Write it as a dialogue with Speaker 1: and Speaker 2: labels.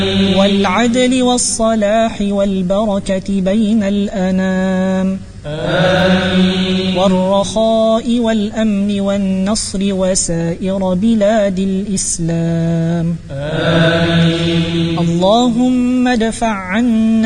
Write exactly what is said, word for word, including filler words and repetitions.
Speaker 1: والعدل والصلاح والبركة بين الأنام آمين. والرخاء والأمن والنصر وسائر بلاد الإسلام آمين. اللهم ادفع عنا